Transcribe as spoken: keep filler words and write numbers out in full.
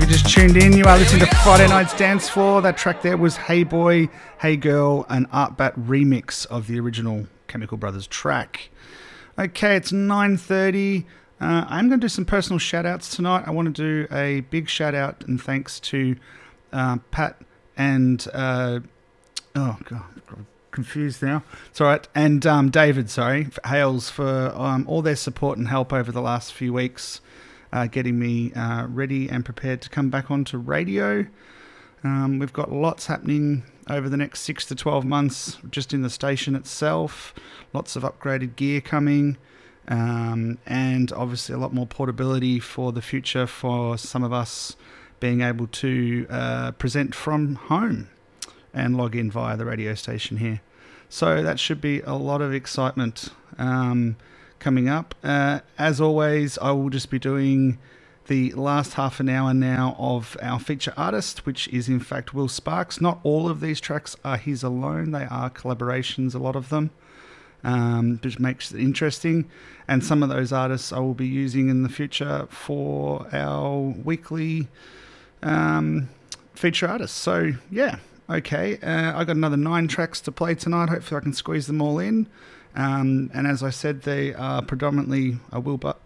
just tuned in, you are listening to Friday Night's Dance Floor. That track there was Hey Boy, Hey Girl, an Art Bat remix of the original Chemical Brothers track. Okay, it's nine thirty. Uh, I'm going to do some personal shout-outs tonight. I want to do a big shout-out and thanks to uh, Pat and... Uh, oh, God, I'm confused now. It's all right. And um, David, sorry, Hales for um, all their support and help over the last few weeks. Uh, getting me uh, ready and prepared to come back onto radio. Um, we've got lots happening over the next six to twelve months just in the station itself. Lots of upgraded gear coming. Um, and obviously a lot more portability for the future for some of us being able to uh, present from home and log in via the radio station here. So that should be a lot of excitement Um coming up. Uh, as always, I will just be doing the last half an hour now of our feature artist, which is in fact Will Sparks. Not all of these tracks are his alone. They are collaborations, a lot of them, um, which makes it interesting. And some of those artists I will be using in the future for our weekly um, feature artists. So yeah, okay. Uh, I got another nine tracks to play tonight. Hopefully I can squeeze them all in. Um, and as I said, they are predominantly uh, Will, Bu-